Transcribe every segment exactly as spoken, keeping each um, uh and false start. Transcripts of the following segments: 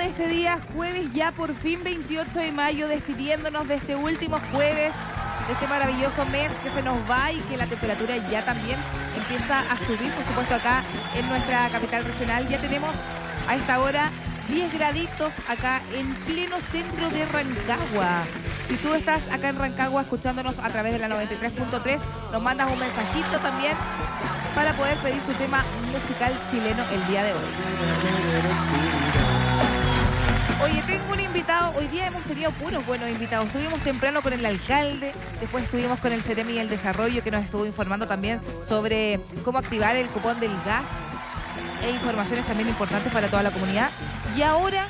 de este día, jueves ya por fin veintiocho de mayo, despidiéndonos de este último jueves, de este maravilloso mes que se nos va y que la temperatura ya también empieza a subir, por supuesto acá en nuestra capital regional. Ya tenemos a esta hora diez graditos acá en pleno centro de Rancagua. Si tú estás acá en Rancagua escuchándonos a través de la noventa y tres punto tres, nos mandas un mensajito también para poder pedir tu tema musical chileno el día de hoy. Oye, tengo un invitado. Hoy día hemos tenido puros buenos invitados. Estuvimos temprano con el alcalde, después estuvimos con el Ceremi del Desarrollo, que nos estuvo informando también sobre cómo activar el cupón del gas e informaciones también importantes para toda la comunidad. Y ahora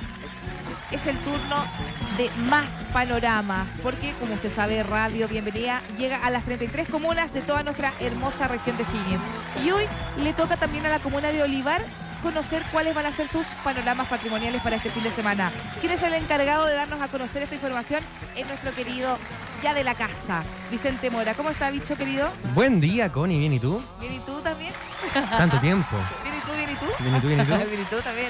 es el turno de más panoramas, porque como usted sabe, Radio Bienvenida llega a las treinta y tres comunas de toda nuestra hermosa región de O'Higgins. Y hoy le toca también a la comuna de Olivar conocer cuáles van a ser sus panoramas patrimoniales para este fin de semana. ¿Quién es el encargado de darnos a conocer esta información? Es nuestro querido, ya de la casa, Vicente Mora. ¿Cómo está, bicho querido? Buen día, Connie. ¿Bien y tú? ¿Bien y tú también? Tanto tiempo. ¿Bien y tú, bien y tú? ¿Bien y tú, bien y tú? Bien y tú también.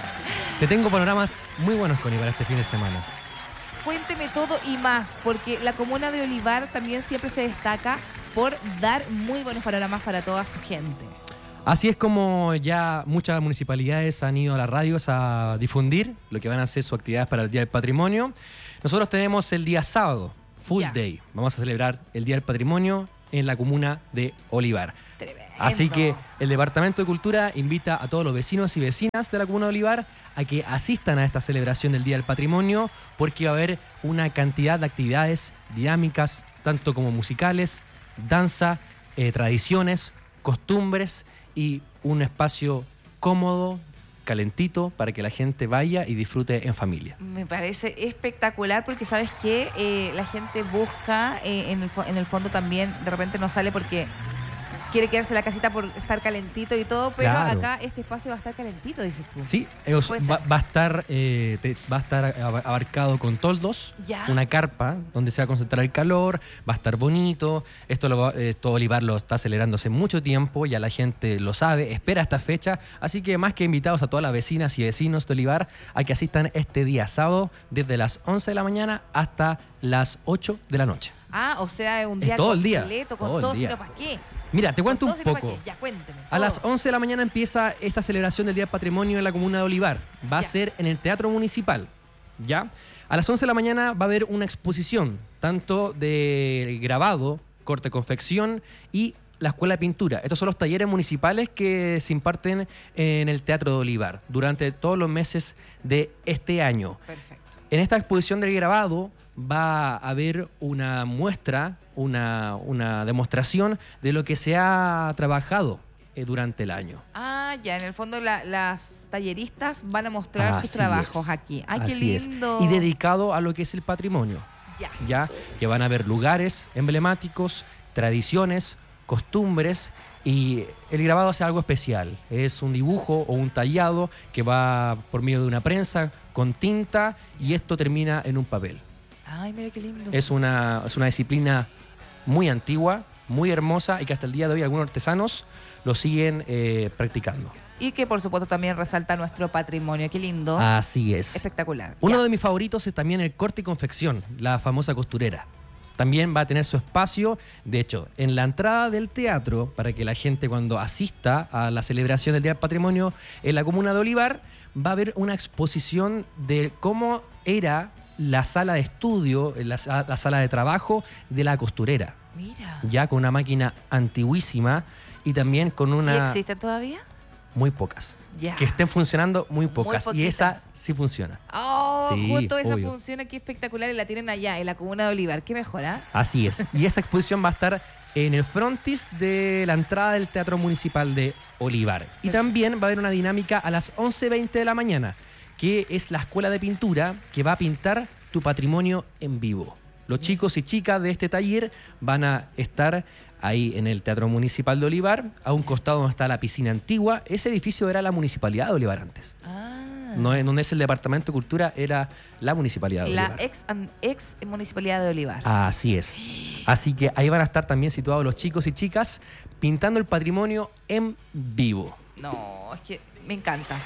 Te tengo panoramas muy buenos, Connie, para este fin de semana. Cuénteme todo y más, porque la comuna de Olivar también siempre se destaca por dar muy buenos panoramas para toda su gente. Así es como ya muchas municipalidades han ido a las radios a difundir lo que van a hacer sus actividades para el Día del Patrimonio. Nosotros tenemos el día sábado, Full Ya. Day. Vamos a celebrar el Día del Patrimonio en la comuna de Olivar. Tremendo. Así que el Departamento de Cultura invita a todos los vecinos y vecinas de la comuna de Olivar a que asistan a esta celebración del Día del Patrimonio, porque va a haber una cantidad de actividades dinámicas, tanto como musicales, danza, eh, tradiciones, costumbres y un espacio cómodo, calentito, para que la gente vaya y disfrute en familia. Me parece espectacular porque, ¿sabes qué? Eh, la gente busca, eh, en, el fo- en el fondo también, de repente no sale porque quiere quedarse en la casita por estar calentito y todo, pero Claro. acá este espacio va a estar calentito, dices tú. Sí, eh, os- Cuenta. va, va a estar, eh, te- va a estar ab- abarcado con toldos, Ya. una carpa donde se va a concentrar el calor, va a estar bonito. Esto lo va- eh, todo Olivar lo está celebrando hace mucho tiempo, ya la gente lo sabe, espera esta fecha, así que más que invitados a todas las vecinas y vecinos de Olivar a que asistan este día sábado desde las once de la mañana hasta las ocho de la noche. Ah, o sea, es un Es día todo el día, completo, con todo el todo, día. sino para qué. Mira, te cuento Con un todo, sino pa' poco. qué. Ya, cuénteme. A las todo. once de la mañana empieza esta celebración del Día del Patrimonio en la comuna de Olivar. Va a Ya. ser en el Teatro Municipal, ¿ya? A las once de la mañana va a haber una exposición, tanto de grabado, corte confección y la Escuela de Pintura. Estos son los talleres municipales que se imparten en el Teatro de Olivar durante todos los meses de este año. Perfecto. En esta exposición del grabado va a haber una muestra, una, una demostración de lo que se ha trabajado eh, durante el año. Ah, ya, en el fondo la- las talleristas van a mostrar sus Así trabajos es, aquí. Ay, qué así es. lindo. Y dedicado a lo que es el patrimonio, Ya. ya que van a haber lugares emblemáticos, tradiciones, costumbres, y el grabado hace algo especial. Es un dibujo o un tallado que va por medio de una prensa con tinta y esto termina en un papel. Ay, mira qué lindo. Es una, es una disciplina muy antigua, muy hermosa y que hasta el día de hoy algunos artesanos lo siguen eh, practicando. Y que por supuesto también resalta nuestro patrimonio. Qué lindo. Así es. Espectacular. Uno Ya. de mis favoritos es también el corte y confección, la famosa costurera. También va a tener su espacio, de hecho, en la entrada del teatro, para que la gente cuando asista a la celebración del Día del Patrimonio en la comuna de Olivar, va a haber una exposición de cómo era la sala de estudio, la, sa- la sala de trabajo de la costurera, Mira. ya con una máquina antiguísima y también con ¿Y una... existen todavía? Muy pocas. Ya. Que estén funcionando muy pocas. y poquitas. esa sí funciona. Oh, Sí, justo esa obvio. función aquí espectacular y la tienen allá, en la comuna de Olivar. ¿Qué mejora? Así es. Y esa exposición va a estar en el frontis de la entrada del Teatro Municipal de Olivar. Y Perfecto. también va a haber una dinámica a las once veinte de la mañana, que es la escuela de pintura que va a pintar tu patrimonio en vivo. Los chicos y chicas de este taller van a estar ahí en el Teatro Municipal de Olivar, a un costado donde está la piscina antigua. Ese edificio era la Municipalidad de Olivar antes. Ah. No es, donde es el Departamento de Cultura, era la Municipalidad de La Olivar. ex, an- ex municipalidad de Olivar. Así es. Así que ahí van a estar también situados los chicos y chicas pintando el patrimonio en vivo. No, es que me encanta.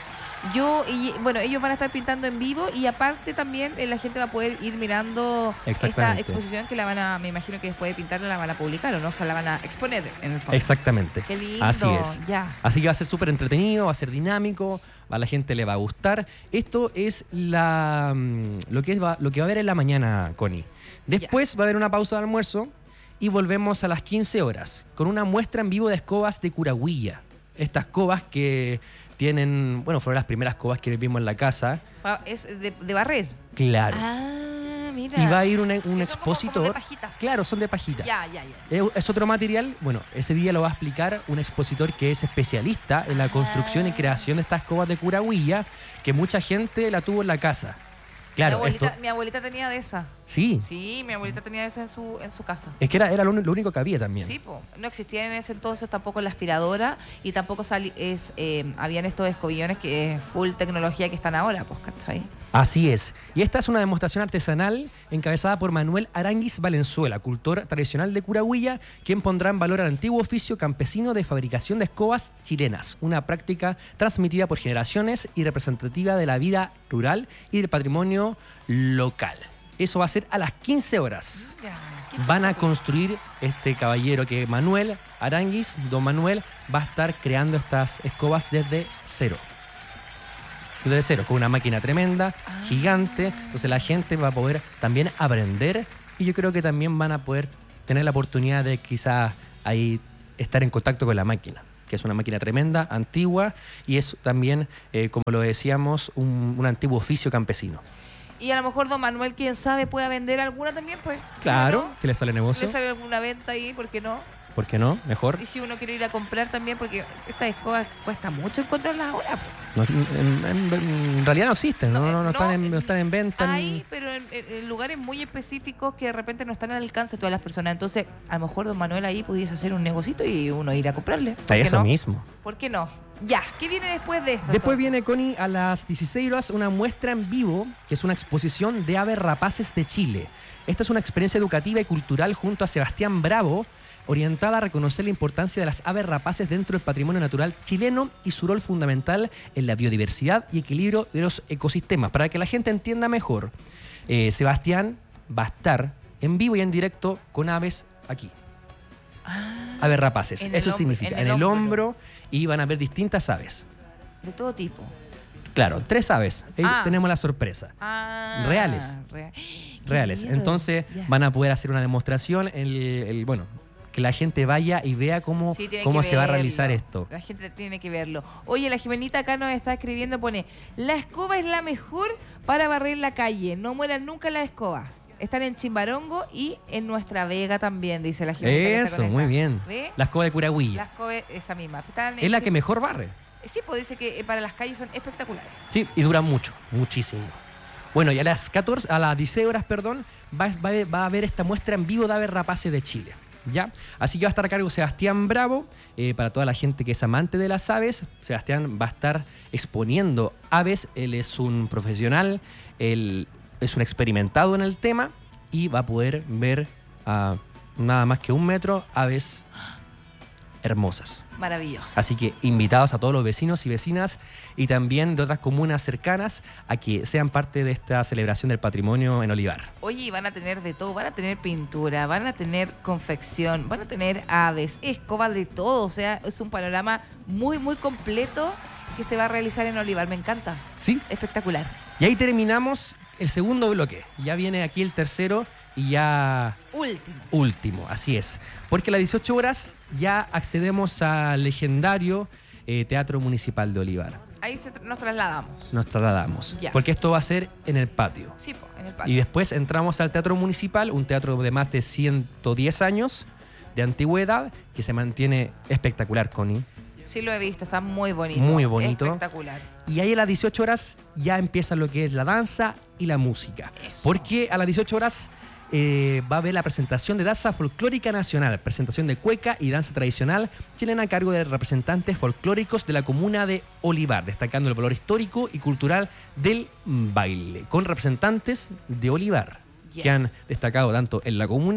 Yo, y bueno, ellos van a estar pintando en vivo y aparte también eh, la gente va a poder ir mirando esta exposición que la van a, me imagino que después de pintarla la van a publicar o no, o sea, la van a exponer en el fondo. Exactamente. Qué lindo. Así es. Ya. Así que va a ser súper entretenido, va a ser dinámico, a la gente le va a gustar. Esto es la lo que, es, va, lo que va a haber en la mañana, Connie. Después ya. va a haber una pausa de almuerzo y volvemos a las quince horas con una muestra en vivo de escobas de Curahuilla. Estas escobas que tienen, bueno, fueron las primeras escobas que vimos en la casa. ¿Es de, de barrer? Claro. Ah, mira. Y va a ir un, un son expositor. Como, como de pajita. Claro, son de pajita. Ya, ya, ya. Es, es otro material, bueno, ese día lo va a explicar un expositor que es especialista en la construcción ah. y creación de estas escobas de Curahuilla, que mucha gente la tuvo en la casa. Claro, mi, abuelita, esto... mi abuelita tenía de esa. Sí. Sí, mi abuelita tenía de esa en su, en su casa. Es que era, era lo, lo único que había también. Sí, po. No existía en ese entonces tampoco la aspiradora y tampoco sali es, eh, habían estos escobillones que es full tecnología que están ahora, pues, ¿cachai? Así es. Y esta es una demostración artesanal encabezada por Manuel Aranguis Valenzuela, cultor tradicional de Curahuilla, quien pondrá en valor al antiguo oficio campesino de fabricación de escobas chilenas, una práctica transmitida por generaciones y representativa de la vida rural y del patrimonio local. Eso va a ser a las quince horas. Van a construir este caballero que Manuel Aranguis, don Manuel, va a estar creando estas escobas desde cero. Desde cero, con una máquina tremenda, ah. gigante. Entonces la gente va a poder también aprender y yo creo que también van a poder tener la oportunidad de quizás ahí estar en contacto con la máquina, que es una máquina tremenda, antigua y es también, eh, como lo decíamos, un, un antiguo oficio campesino. Y a lo mejor don Manuel, quién sabe, pueda vender alguna también, pues. Claro, si, no, si le sale negocio. Si le sale alguna venta ahí, ¿por qué no? ¿Por qué no? Mejor. Y si uno quiere ir a comprar también, porque estas escobas cuesta mucho encontrarlas ahora. Pues. No, en, en, en realidad no existen, no, no, no, no, están, en, no están en venta. Hay, pero en, en lugares muy específicos que de repente no están al alcance de todas las personas. Entonces, a lo mejor don Manuel ahí pudiese hacer un negocito y uno ir a comprarle. A eso no? mismo. ¿Por qué no? Ya, ¿qué viene después de esto? Después entonces? viene, Connie, a las dieciséis horas una muestra en vivo, que es una exposición de aves rapaces de Chile. Esta es una experiencia educativa y cultural junto a Sebastián Bravo, orientada a reconocer la importancia de las aves rapaces dentro del patrimonio natural chileno y su rol fundamental en la biodiversidad y equilibrio de los ecosistemas. Para que la gente entienda mejor, eh, Sebastián va a estar en vivo y en directo con aves aquí. Ah, aves rapaces, eso significa, en el, en el hombro, hombro y van a ver distintas aves. De todo tipo. Claro, tres aves. Ahí ah. tenemos la sorpresa. Ah, reales. Real. Reales. Miedo. Entonces yeah. van a poder hacer una demostración, el, el, bueno, que la gente vaya y vea cómo, sí, cómo se verlo. va a realizar esto. La gente tiene que verlo. Oye, la Jimenita acá nos está escribiendo, pone, la escoba es la mejor para barrer la calle, no mueran nunca las escobas. Están en Chimbarongo y en Nuestra Vega también, dice la Jimenita. Eso, muy bien. ¿Ve? La escoba de Curahuilla. La escoba, esa misma. Están es la que mejor barre. Sí, pues dice que para las calles son espectaculares. Sí, y duran mucho, muchísimo. Bueno, y a las catorce, a las dieciséis horas, perdón, va, va, va a haber esta muestra en vivo de aves rapaces de Chile. ¿Ya? Así que va a estar a cargo Sebastián Bravo, eh, para toda la gente que es amante de las aves. Sebastián va a estar exponiendo aves, él es un profesional, él es un experimentado en el tema y va a poder ver a nada más que un metro aves hermosas. Maravillosas. Así que invitados a todos los vecinos y vecinas y también de otras comunas cercanas a que sean parte de esta celebración del patrimonio en Olivar. Oye, van a tener de todo, van a tener pintura, van a tener confección, van a tener aves, escoba, de todo. O sea, es un panorama muy, muy completo que se va a realizar en Olivar. Me encanta. Sí. Espectacular. Y ahí terminamos el segundo bloque. Ya viene aquí el tercero y ya... Último. Último, así es. Porque a las dieciocho horas ya accedemos al legendario eh, Teatro Municipal de Olivar. Ahí se, nos trasladamos. Nos trasladamos. Ya. Porque esto va a ser en el patio. Sí, po, en el patio. Y después entramos al Teatro Municipal, un teatro de más de ciento diez años de antigüedad que se mantiene espectacular, Connie. Sí, lo he visto, está muy bonito. Muy bonito. Espectacular. Y ahí a las dieciocho horas ya empieza lo que es la danza y la música. Eso. Porque a las dieciocho horas eh, va a haber la presentación de danza folclórica nacional, presentación de cueca y danza tradicional chilena a cargo de representantes folclóricos de la comuna de Olivar, destacando el valor histórico y cultural del baile, con representantes de Olivar, yeah. que han destacado tanto en la comuna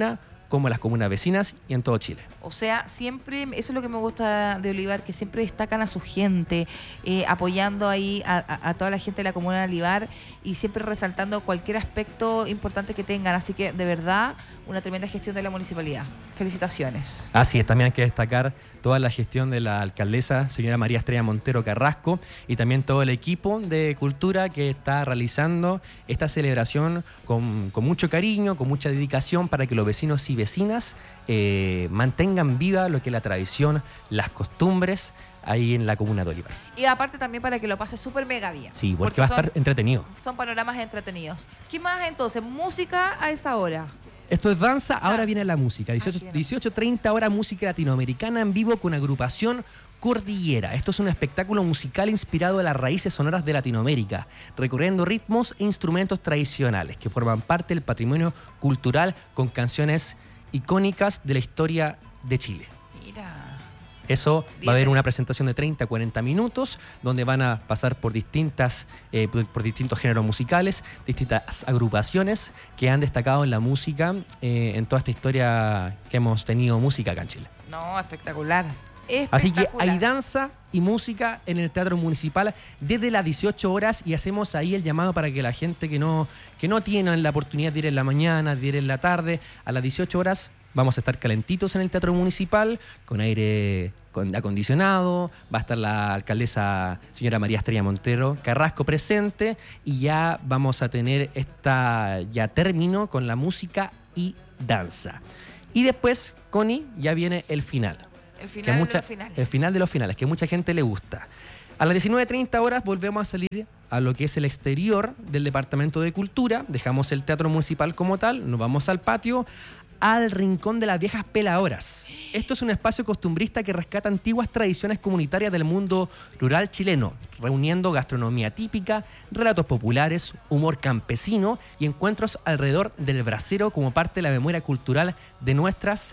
como en las comunas vecinas y en todo Chile. O sea, siempre, eso es lo que me gusta de Olivar, que siempre destacan a su gente, eh, apoyando ahí a, a, a toda la gente de la comuna de Olivar y siempre resaltando cualquier aspecto importante que tengan. Así que, de verdad, una tremenda gestión de la municipalidad. Felicitaciones. Así es, también hay que destacar toda la gestión de la alcaldesa, señora María Estrella Montero Carrasco, y también todo el equipo de cultura que está realizando esta celebración con, con mucho cariño, con mucha dedicación para que los vecinos y vecinas eh, mantengan viva lo que es la tradición, las costumbres ahí en la comuna de Olivar. Y aparte también para que lo pase súper mega bien. Sí, porque, porque va a estar son, entretenido. Son panoramas entretenidos. ¿Qué más entonces? Música a esa hora. Esto es danza, ahora Danza. viene la música. dieciocho treinta hora música latinoamericana en vivo con agrupación Cordillera. Esto es un espectáculo musical inspirado en las raíces sonoras de Latinoamérica, recorriendo ritmos e instrumentos tradicionales que forman parte del patrimonio cultural con canciones icónicas de la historia de Chile. Mira. Eso va a haber una presentación de treinta a cuarenta minutos donde van a pasar por distintas eh, por, por distintos géneros musicales, distintas agrupaciones que han destacado en la música eh, en toda esta historia que hemos tenido música acá en Chile. No, espectacular. espectacular. Así que hay danza y música en el Teatro Municipal desde las dieciocho horas y hacemos ahí el llamado para que la gente que no, que no tiene la oportunidad de ir en la mañana, de ir en la tarde, a las dieciocho horas vamos a estar calentitos en el Teatro Municipal, con aire acondicionado, va a estar la alcaldesa señora María Estrella Montero Carrasco presente y ya vamos a tener esta ya término con la música y danza. Y después, Connie, ya viene el final. El final mucha, de los finales. El final de los finales, que mucha gente le gusta. A las diecinueve treinta horas volvemos a salir a lo que es el exterior del Departamento de Cultura, dejamos el Teatro Municipal como tal, nos vamos al patio, al Rincón de las Viejas Peladoras. Esto es un espacio costumbrista que rescata antiguas tradiciones comunitarias del mundo rural chileno, reuniendo gastronomía típica, relatos populares, humor campesino y encuentros alrededor del brasero como parte de la memoria cultural de nuestras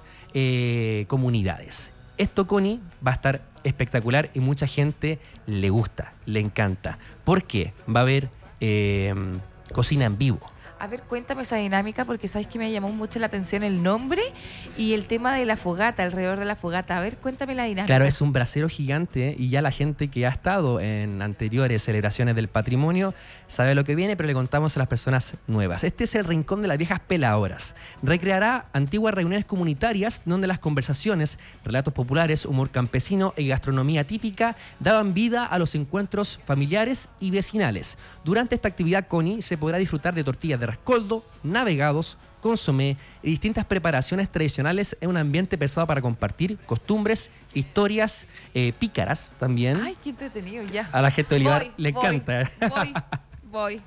eh, comunidades. Esto, Connie, va a estar espectacular y mucha gente le gusta, le encanta. ¿Por qué? Va a haber eh, cocina en vivo. A ver, cuéntame esa dinámica porque sabes que me llamó mucho la atención el nombre y el tema de la fogata, alrededor de la fogata. A ver, cuéntame la dinámica. Claro, es un brasero gigante y ya la gente que ha estado en anteriores celebraciones del patrimonio sabe lo que viene, pero le contamos a las personas nuevas. Este es el Rincón de las Viejas Peladoras. Recreará antiguas reuniones comunitarias donde las conversaciones, relatos populares, humor campesino y gastronomía típica daban vida a los encuentros familiares y vecinales. Durante esta actividad, Connie, se podrá disfrutar de tortillas de rascoldo, navegados, consomé y distintas preparaciones tradicionales en un ambiente pesado para compartir costumbres, historias eh, pícaras también. Ay, qué entretenido ya. A la gente de Olivar voy, le voy, encanta. Voy, voy.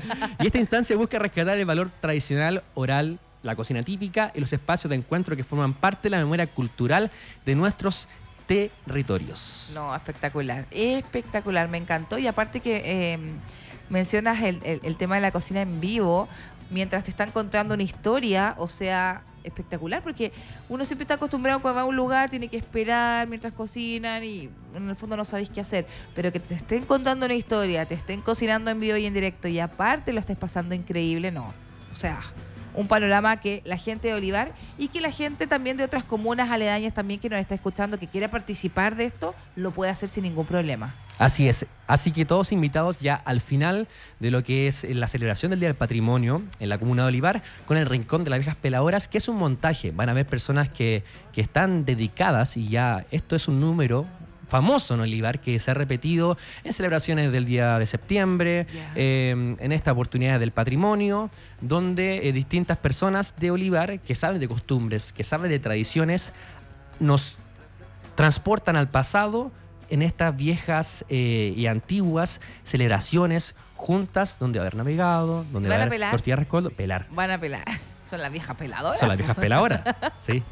Y esta instancia busca rescatar el valor tradicional oral, la cocina típica y los espacios de encuentro que forman parte de la memoria cultural de nuestros territorios. No, espectacular, espectacular, me encantó. Y aparte que eh, mencionas el, el, el tema de la cocina en vivo, mientras te están contando una historia, o sea, espectacular, porque uno siempre está acostumbrado cuando va a un lugar, tiene que esperar mientras cocinan y en el fondo no sabéis qué hacer, pero que te estén contando una historia, te estén cocinando en vivo y en directo y aparte lo estés pasando increíble, no, o sea, un panorama que la gente de Olivar y que la gente también de otras comunas aledañas también que nos está escuchando, que quiera participar de esto, lo puede hacer sin ningún problema. Así es, así que todos invitados ya al final de lo que es la celebración del Día del Patrimonio en la comuna de Olivar con el Rincón de las Viejas Peladoras, que es un montaje. Van a haber personas que, que están dedicadas y ya esto es un número famoso en Olivar que se ha repetido en celebraciones del día de septiembre, yeah. eh, en esta oportunidad del patrimonio, donde eh, distintas personas de Olivar que saben de costumbres, que saben de tradiciones, nos transportan al pasado en estas viejas eh, y antiguas celebraciones juntas, donde va a haber navegado, donde va a haber tortilla de rescoldo, pelar. Van a pelar. Son las viejas peladoras. Son las viejas peladoras, sí.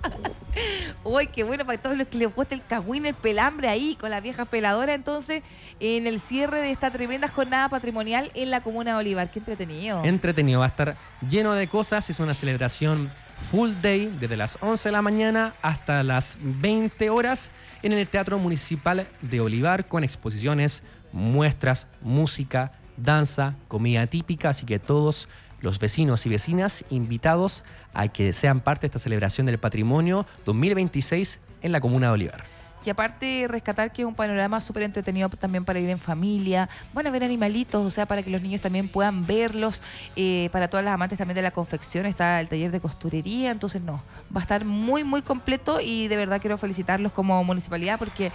Uy, qué bueno para todos los que les gusta el cagüín, el pelambre ahí con las viejas peladoras. Entonces, en el cierre de esta tremenda jornada patrimonial en la comuna de Olivar. Qué entretenido. Entretenido, va a estar lleno de cosas. Es una celebración full day desde las once de la mañana hasta las veinte horas en el Teatro Municipal de Olivar con exposiciones, muestras, música, danza, comida típica. Así que todos los vecinos y vecinas invitados a que sean parte de esta celebración del patrimonio dos mil veintiséis en la comuna de Olivar. Y aparte rescatar que es un panorama súper entretenido también para ir en familia, van a ver animalitos, o sea, para que los niños también puedan verlos, eh, para todas las amantes también de la confección, está el taller de costurería, entonces no, va a estar muy muy completo y de verdad quiero felicitarlos como municipalidad porque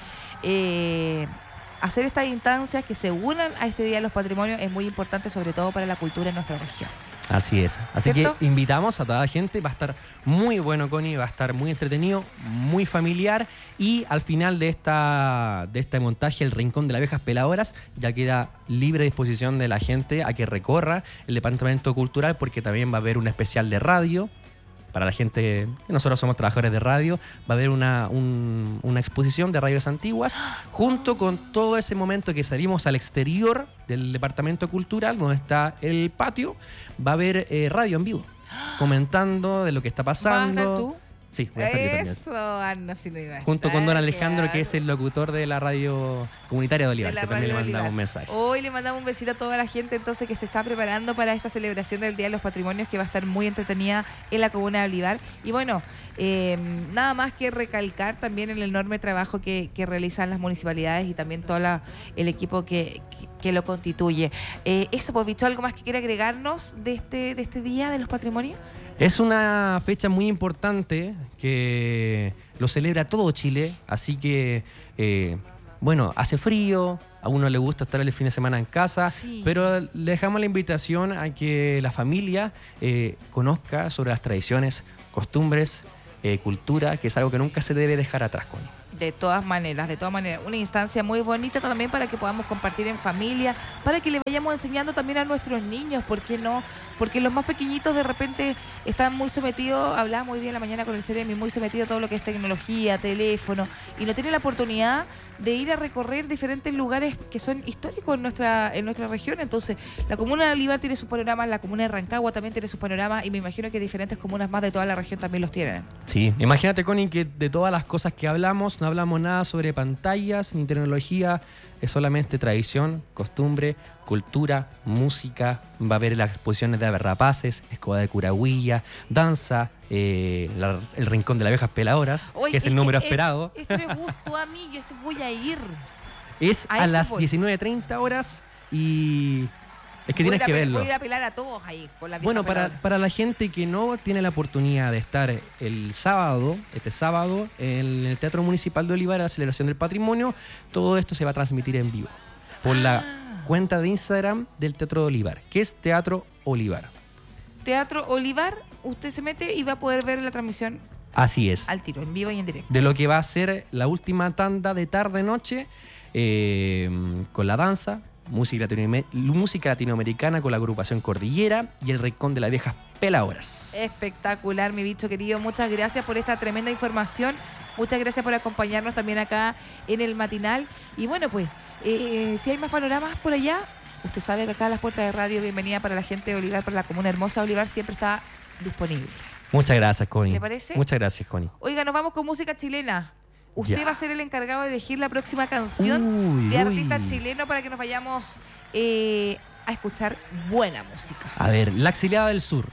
eh, hacer estas instancias que se unan a este Día de los Patrimonios es muy importante, sobre todo para la cultura en nuestra región. Así es. Así ¿Cierto? que invitamos a toda la gente. Va a estar muy bueno, Connie. Va a estar muy entretenido, muy familiar. Y al final de esta de este montaje, el Rincón de las Viejas Peladoras, ya queda libre disposición de la gente a que recorra el departamento cultural, porque también va a haber un especial de radio. Para la gente, que nosotros somos trabajadores de radio, va a haber una, un, una exposición de radios antiguas, junto con todo ese momento que salimos al exterior del departamento cultural, donde está el patio, va a haber eh, radio en vivo, comentando de lo que está pasando. ¿Vas a estar tú? Sí, voy a estar yo también. Eso, Ana, sí no iba a Junto estar, con don Alejandro, claro. que es el locutor de la radio comunitaria de Olivar, De la que también le radio de mandamos Olivar. un mensaje. Hoy le mandamos un besito a toda la gente entonces que se está preparando para esta celebración del Día de los Patrimonios, que va a estar muy entretenida en la comuna de Olivar. Y bueno, eh, nada más que recalcar también el enorme trabajo que, que realizan las municipalidades y también todo la, el equipo que, que, que lo constituye. Eh, eso, pues, Bicho, ¿algo más que quiere agregarnos de este, de este Día de los Patrimonios? Es una fecha muy importante que lo celebra todo Chile, así que, eh, bueno, hace frío, a uno le gusta estar el fin de semana en casa, Sí. pero le dejamos la invitación a que la familia eh, conozca sobre las tradiciones, costumbres, eh, cultura, que es algo que nunca se debe dejar atrás, Connie. De todas maneras, de todas maneras, una instancia muy bonita también para que podamos compartir en familia, para que le vayamos enseñando también a nuestros niños, ¿por qué no? Porque los más pequeñitos de repente están muy sometidos, hablábamos hoy día en la mañana con el Ceremi, muy sometidos a todo lo que es tecnología, teléfono, y no tienen la oportunidad de ir a recorrer diferentes lugares que son históricos en nuestra, en nuestra región. Entonces, la comuna de Olivar tiene sus panoramas, la comuna de Rancagua también tiene sus panoramas, y me imagino que diferentes comunas más de toda la región también los tienen. Sí, imagínate, Connie, que de todas las cosas que hablamos, no hablamos nada sobre pantallas ni tecnología, es solamente tradición, costumbre, cultura, música. Va a haber las exposiciones de Aves Rapaces, Escoba de Curahuilla, danza, eh, la- el Rincón de las Viejas Peladoras, Oye, que es el número es- esperado. Ese me gustó a mí, yo ese voy a ir. Es a a ese las voy. diecinueve treinta horas y es que Voy a tienes ir a que pe- verlo. Voy a ir a pelar a todos ahí con la vieja Bueno, para, peladora. para la gente que no tiene la oportunidad de estar el sábado, este sábado, en el Teatro Municipal de Olivar, a la celebración del patrimonio, todo esto se va a transmitir en vivo por Ah. la cuenta de Instagram del Teatro de Olivar, que es Teatro Olivar. Teatro Olivar, usted se mete y va a poder ver la transmisión Así es. al tiro, en vivo y en directo. De lo que va a ser la última tanda de tarde-noche, eh, con la danza, música, latinoamer- música latinoamericana con la agrupación Cordillera y el Rincón de las Viejas Peladoras. Espectacular, mi bicho querido. Muchas gracias por esta tremenda información. Muchas gracias por acompañarnos también acá en el matinal. Y bueno, pues, eh, si hay más panoramas por allá, usted sabe que acá las puertas de radio, bienvenida para la gente de Olivar, para la comuna hermosa de Olivar, siempre está disponible. Muchas gracias, Connie. ¿Le parece? Muchas gracias, Connie. Oiga, nos vamos con música chilena. Usted Ya. va a ser el encargado de elegir la próxima canción Uy, de uy. artista chileno para que nos vayamos eh, a escuchar buena música. A ver, La Exiliada del Sur.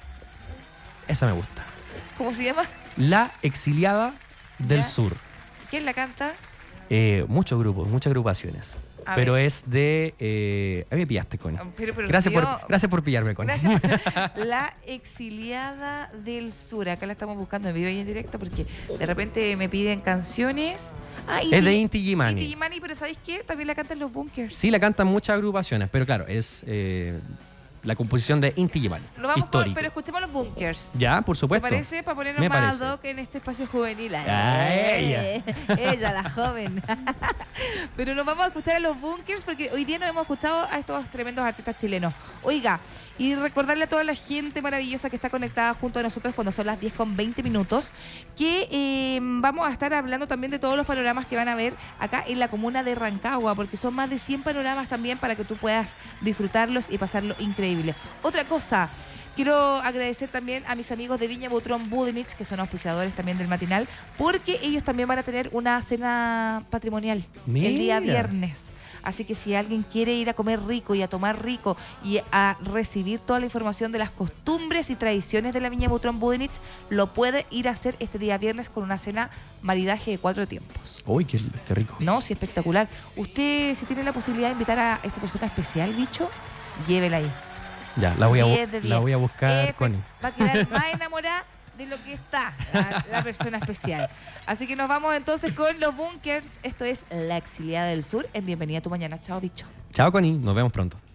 Esa me gusta. ¿Cómo se llama? La Exiliada del Ya. Sur. ¿Quién la canta? Eh, muchos grupos, muchas agrupaciones. A pero ver. es de... Eh, a mí me pillaste, Connie. Pero, pero Gracias por, yo- gracias por pillarme, Connie. Gracias. La Exiliada del Sur. Acá la estamos buscando en vivo y en directo porque de repente me piden canciones. Ah, Es de Inti Gimani. Inti Gimani, pero ¿sabéis qué? También la cantan los Bunkers. Sí, la cantan muchas agrupaciones, pero claro, es eh, la composición de Inti Gimani. Nos vamos con, Histórico. pero escuchemos los Bunkers. Ya, por ¿Te supuesto. parece? Para ponernos Me más parece. ad hoc en este espacio juvenil. Ah, Eh, ella, la joven. Pero nos vamos a escuchar a los Bunkers porque hoy día nos hemos escuchado a estos tremendos artistas chilenos. Oiga, y recordarle a toda la gente maravillosa que está conectada junto a nosotros cuando son las diez con veinte minutos, que eh, vamos a estar hablando también de todos los panoramas que van a ver acá en la comuna de Rancagua, porque son más de cien panoramas también para que tú puedas disfrutarlos y pasarlo increíble. Otra cosa, quiero agradecer también a mis amigos de Viña Butrón Budenich, que son auspiciadores también del matinal, porque ellos también van a tener una cena patrimonial Mira. el día viernes. Así que si alguien quiere ir a comer rico y a tomar rico y a recibir toda la información de las costumbres y tradiciones de la Viña Butrón Budenich, lo puede ir a hacer este día viernes con una cena maridaje de cuatro tiempos. Uy, qué, qué rico. No, sí, espectacular. Usted, si tiene la posibilidad de invitar a esa persona especial, bicho, llévela ahí. Ya, la voy a, diez de diez. la voy a buscar, Efe- Connie. Va a quedar más enamorada de lo que está la, la persona especial. Así que nos vamos entonces con los bunkers. Esto es La Exiliada del Sur en Bienvenida a tu Mañana. Chao, bicho. Chao, Connie. Nos vemos pronto.